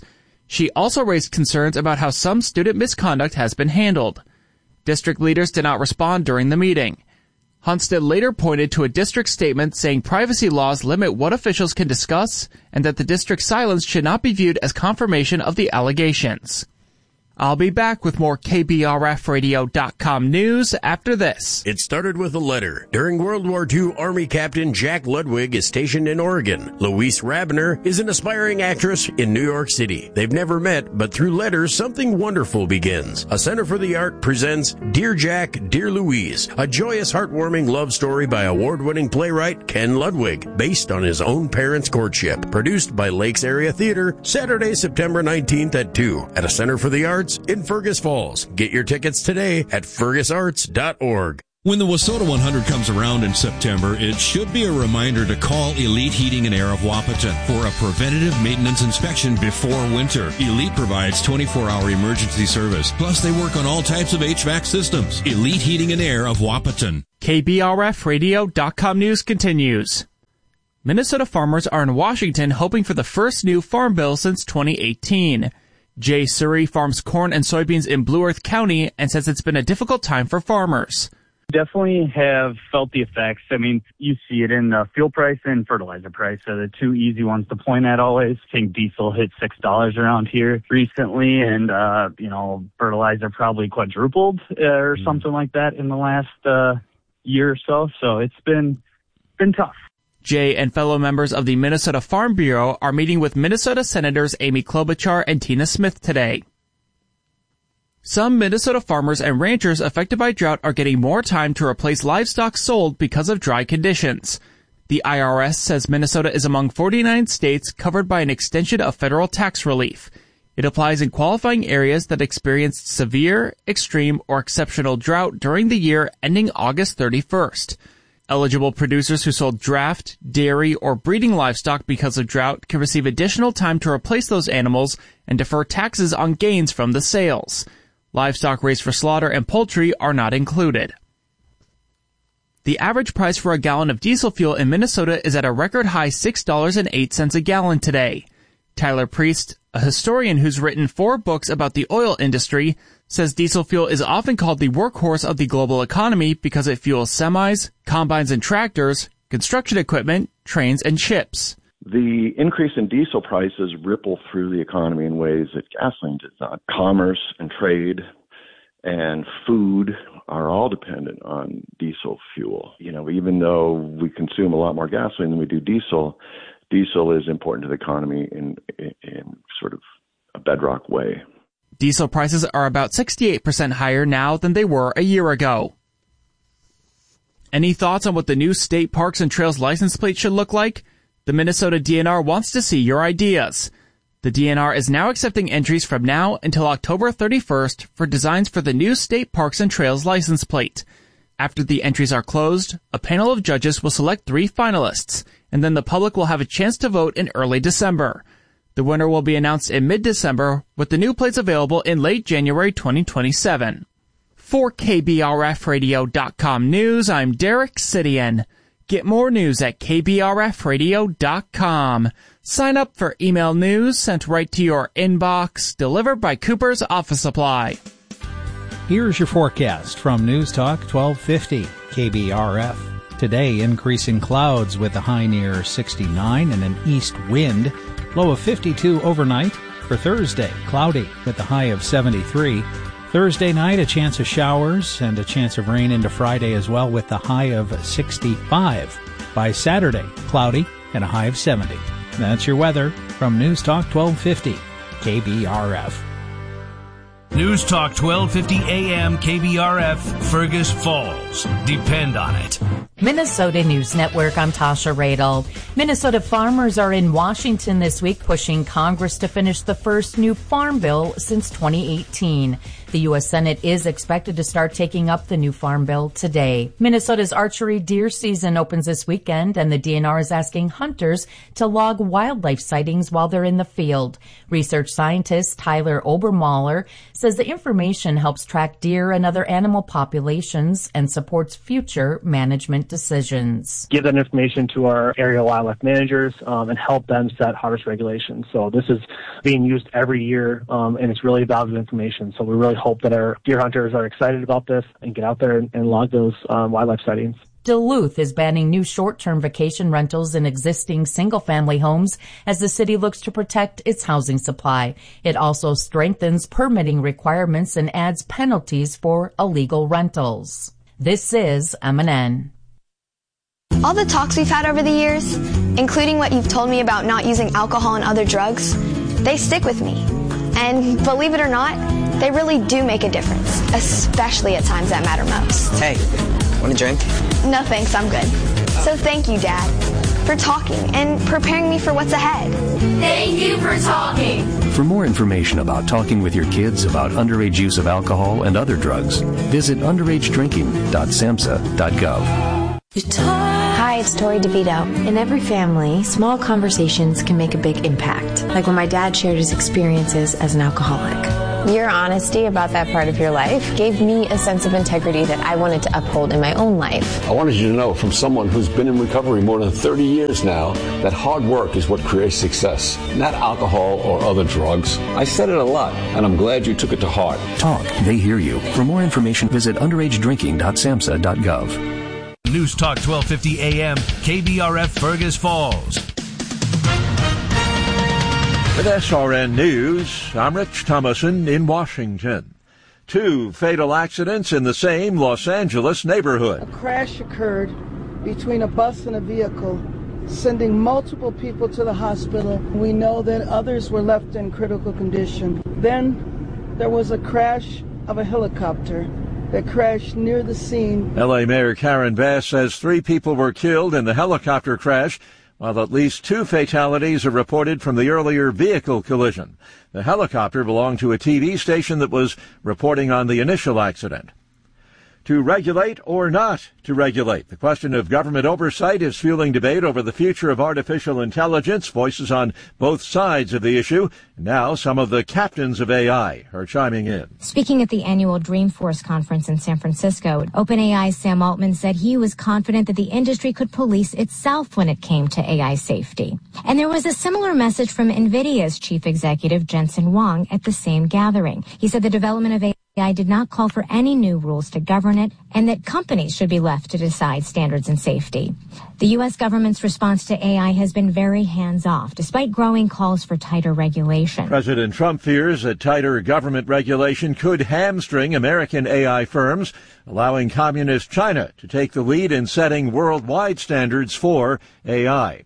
She also raised concerns about how some student misconduct has been handled. District leaders did not respond during the meeting. Hunstead later pointed to a district statement saying privacy laws limit what officials can discuss and that the district's silence should not be viewed as confirmation of the allegations. I'll be back with more KBRFradio.com news after this. It started with a letter. During World War II, Army Captain Jack Ludwig is stationed in Oregon. Louise Rabiner is an aspiring actress in New York City. They've never met, but through letters, something wonderful begins. A Center for the Art presents Dear Jack, Dear Louise, a joyous, heartwarming love story by award-winning playwright Ken Ludwig, based on his own parents' courtship. Produced by Lakes Area Theater, Saturday, September 19th at 2 at a Center for the Arts in Fergus Falls. Get your tickets today at fergusarts.org. When the Wissota 100 comes around in September, it should be a reminder to call Elite Heating and Air of Wahpeton for a preventative maintenance inspection before winter. Elite provides 24-hour emergency service. Plus, they work on all types of HVAC systems. Elite Heating and Air of Wahpeton. KBRFradio.com news continues. Minnesota farmers are in Washington hoping for the first new farm bill since 2018. Jay Surrey farms corn and soybeans in Blue Earth County and says it's been a difficult time for farmers. Definitely have felt the effects. I mean, you see it in fuel price and fertilizer price. So the two easy ones to point at always. I think diesel hit $6 around here recently, and, fertilizer probably quadrupled or something like that in the last year or so. So it's been tough. Jay and fellow members of the Minnesota Farm Bureau are meeting with Minnesota Senators Amy Klobuchar and Tina Smith today. Some Minnesota farmers and ranchers affected by drought are getting more time to replace livestock sold because of dry conditions. The IRS says Minnesota is among 49 states covered by an extension of federal tax relief. It applies in qualifying areas that experienced severe, extreme, or exceptional drought during the year ending August 31st. Eligible producers who sold draft, dairy, or breeding livestock because of drought can receive additional time to replace those animals and defer taxes on gains from the sales. Livestock raised for slaughter and poultry are not included. The average price for a gallon of diesel fuel in Minnesota is at a record high $6.08 a gallon today. Tyler Priest, a historian who's written 4 books about the oil industry, says diesel fuel is often called the workhorse of the global economy because it fuels semis, combines and tractors, construction equipment, trains, and ships. The increase in diesel prices ripple through the economy in ways that gasoline does not. Commerce and trade and food are all dependent on diesel fuel. Even though we consume a lot more gasoline than we do diesel, diesel is important to the economy in sort of a bedrock way. Diesel prices are about 68% higher now than they were a year ago. Any thoughts on what the new state parks and trails license plate should look like? The Minnesota DNR wants to see your ideas. The DNR is now accepting entries from now until October 31st for designs for the new state parks and trails license plate. After the entries are closed, a panel of judges will select 3 finalists, and then the public will have a chance to vote in early December. The winner will be announced in mid-December, with the new plates available in late January 2027. For KBRFradio.com News, I'm Derek Sidian. Get more news at KBRFradio.com. Sign up for email news sent right to your inbox, delivered by Cooper's Office Supply. Here's your forecast from News Talk 1250 KBRF. Today, increasing clouds with a high near 69 and an east wind. Low of 52 overnight. For Thursday, cloudy with a high of 73. Thursday night, a chance of showers and a chance of rain into Friday as well with a high of 65. By Saturday, cloudy and a high of 70. That's your weather from News Talk 1250 KBRF. News Talk 1250 AM KBRF, Fergus Falls. Depend on it. Minnesota News Network, I'm Tasha Radel. Minnesota farmers are in Washington this week pushing Congress to finish the first new farm bill since 2018. The U.S. Senate is expected to start taking up the new farm bill today. Minnesota's archery deer season opens this weekend, and the DNR is asking hunters to log wildlife sightings while they're in the field. Research scientist Tyler Obermahler says the information helps track deer and other animal populations and supports future management management decisions. Give that information to our area wildlife managers and help them set harvest regulations. So this is being used every year, and it's really valuable information. So we really hope that our deer hunters are excited about this and get out there and log those wildlife sightings. Duluth is banning new short-term vacation rentals in existing single-family homes as the city looks to protect its housing supply. It also strengthens permitting requirements and adds penalties for illegal rentals. This is MNN. All the talks we've had over the years, including what you've told me about not using alcohol and other drugs, they stick with me. And believe it or not, they really do make a difference, especially at times that matter most. Hey, want a drink? No thanks, I'm good. So thank you, Dad, for talking and preparing me for what's ahead. Thank you for talking. For more information about talking with your kids about underage use of alcohol and other drugs, visit underagedrinking.samhsa.gov. Hi, it's Tori DeVito. In every family, small conversations can make a big impact, like when my dad shared his experiences as an alcoholic. Your honesty about that part of your life gave me a sense of integrity that I wanted to uphold in my own life. I wanted you to know from someone who's been in recovery more than 30 years now that hard work is what creates success, not alcohol or other drugs. I said it a lot, and I'm glad you took it to heart. Talk. They hear you. For more information, visit underagedrinking.samhsa.gov. News Talk 1250 AM, KBRF Fergus Falls. With SRN News, I'm Rich Thomason in Washington. 2 fatal accidents in the same Los Angeles neighborhood. A crash occurred between a bus and a vehicle, sending multiple people to the hospital. We know that others were left in critical condition. Then there was a crash of a helicopter that crashed near the scene. L.A. Mayor Karen Bass says 3 people were killed in the helicopter crash, while at least 2 fatalities are reported from the earlier vehicle collision. The helicopter belonged to a TV station that was reporting on the initial accident. To regulate or not to regulate? The question of government oversight is fueling debate over the future of artificial intelligence. Voices on both sides of the issue. Now some of the captains of AI are chiming in. Speaking at the annual Dreamforce conference in San Francisco, OpenAI's Sam Altman said he was confident that the industry could police itself when it came to AI safety. And there was a similar message from NVIDIA's chief executive, Jensen Huang, at the same gathering. He said the development of AI did not call for any new rules to govern it, and that companies should be left to decide standards and safety. The U.S. government's response to AI has been very hands-off, despite growing calls for tighter regulation. President Trump fears that tighter government regulation could hamstring American AI firms, allowing communist China to take the lead in setting worldwide standards for AI.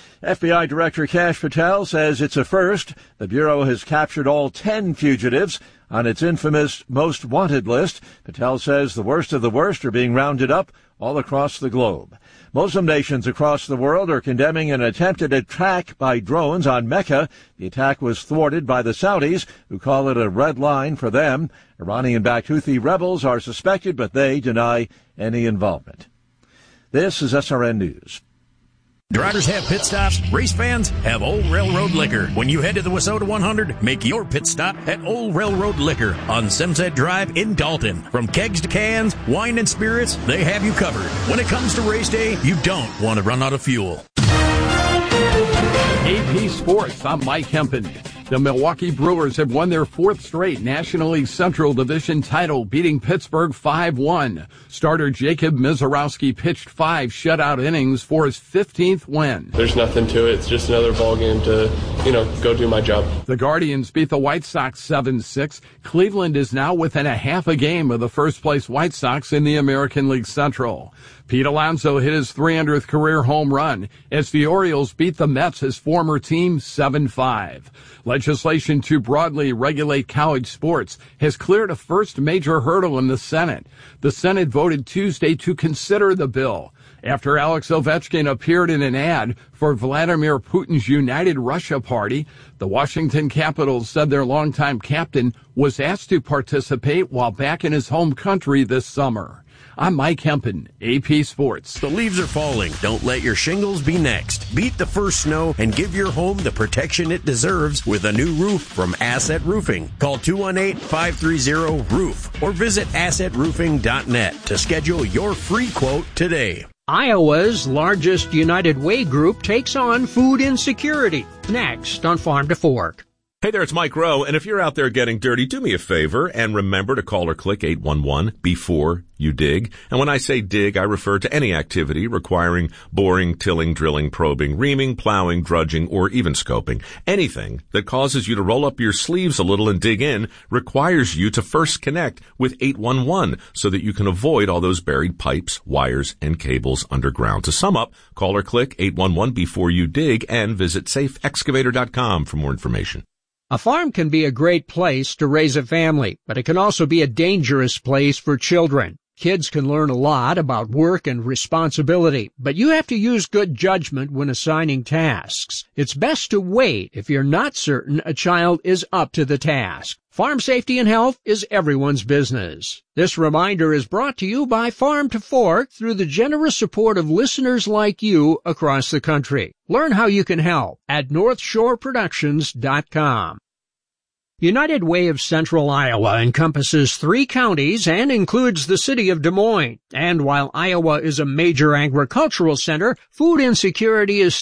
FBI Director Kash Patel says it's a first. The Bureau has captured all 10 fugitives on its infamous most wanted list. Patel says the worst of the worst are being rounded up all across the globe. Muslim nations across the world are condemning an attempted attack by drones on Mecca. The attack was thwarted by the Saudis, who call it a red line for them. Iranian-backed Houthi rebels are suspected, but they deny any involvement. This is SRN News. Drivers have pit stops. Race fans have Old Railroad Liquor. When you head to the Wissota 100, make your pit stop at Old Railroad Liquor on Sunset Drive in Dalton. From kegs to cans, wine and spirits, they have you covered. When it comes to race day, you don't want to run out of fuel. AP Sports, I'm Mike Hempen. The Milwaukee Brewers have won their 4th straight National League Central Division title, beating Pittsburgh 5-1. Starter Jacob Mizorowski pitched 5 shutout innings for his 15th win. There's nothing to it. It's just another ball game to, go do my job. The Guardians beat the White Sox 7-6. Cleveland is now within a half a game of the first-place White Sox in the American League Central. Pete Alonso hit his 300th career home run as the Orioles beat the Mets, his former team, 7-5. Legislation to broadly regulate college sports has cleared a first major hurdle in the Senate. The Senate voted Tuesday to consider the bill after Alex Ovechkin appeared in an ad for Vladimir Putin's United Russia Party. The Washington Capitals said their longtime captain was asked to participate while back in his home country this summer. I'm Mike Hempen, AP Sports. The leaves are falling. Don't let your shingles be next. Beat the first snow and give your home the protection it deserves with a new roof from Asset Roofing. Call 218-530-ROOF or visit assetroofing.net to schedule your free quote today. Iowa's largest United Way group takes on food insecurity. Next on Farm to Fork. Hey there, it's Mike Rowe, and if you're out there getting dirty, do me a favor and remember to call or click 811 before you dig. And when I say dig, I refer to any activity requiring boring, tilling, drilling, probing, reaming, plowing, drudging, or even scoping. Anything that causes you to roll up your sleeves a little and dig in requires you to first connect with 811 so that you can avoid all those buried pipes, wires, and cables underground. To sum up, call or click 811 before you dig and visit safeexcavator.com for more information. A farm can be a great place to raise a family, but it can also be a dangerous place for children. Kids can learn a lot about work and responsibility, but you have to use good judgment when assigning tasks. It's best to wait if you're not certain a child is up to the task. Farm safety and health is everyone's business. This reminder is brought to you by Farm to Fork through the generous support of listeners like you across the country. Learn how you can help at NorthshoreProductions.com. United Way of Central Iowa encompasses 3 counties and includes the city of Des Moines. And while Iowa is a major agricultural center, food insecurity is